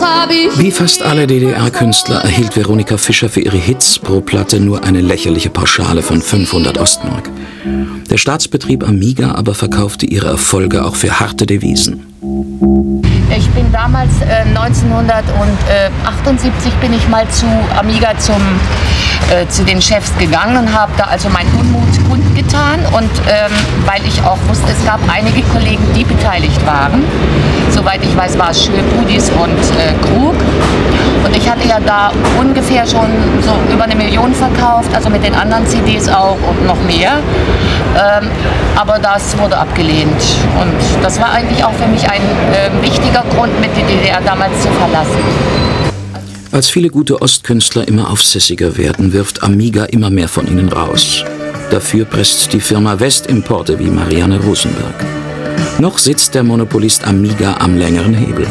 Wie fast alle DDR-Künstler erhielt Veronika Fischer für ihre Hits pro Platte nur eine lächerliche Pauschale von 500 Ostmark. Der Staatsbetrieb Amiga aber verkaufte ihre Erfolge auch für harte Devisen. Ich bin damals 1978 bin ich mal zu Amiga zu den Chefs gegangen und habe da also meinen Unmut kundgetan. Und weil ich auch wusste, es gab einige Kollegen, die beteiligt waren. Soweit ich weiß, war es Schö, Budis und Krug. Und ich hatte ja da ungefähr schon so über 1 Million verkauft, also mit den anderen CDs auch und noch mehr. Aber das wurde abgelehnt. Und das war eigentlich auch für mich ein wichtiger Grund, mit der DDR damals zu verlassen. Als viele gute Ostkünstler immer aufsässiger werden, wirft Amiga immer mehr von ihnen raus. Dafür presst die Firma Westimporte wie Marianne Rosenberg. Noch sitzt der Monopolist Amiga am längeren Hebel.